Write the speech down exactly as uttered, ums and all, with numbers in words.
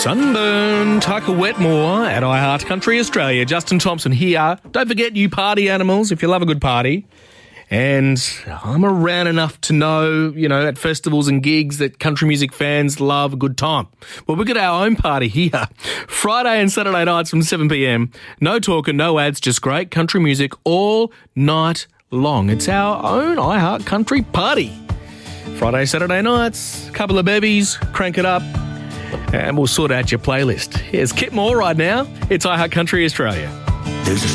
Sunburn, Tucker Wetmore at iHeart Country Australia. Justin Thompson here. Don't forget, you party animals, if you love a good party. And I'm around enough to know, you know, at festivals and gigs that country music fans love a good time. Well, we've got our own party here. Friday and Saturday nights from seven p.m. No talking, no ads, just great country music all night long. It's our own iHeart Country party. Friday, Saturday nights, couple of bevies, crank it up, and we'll sort out your playlist. Here's Kit Moore right now. It's iHeart Country Australia. There's a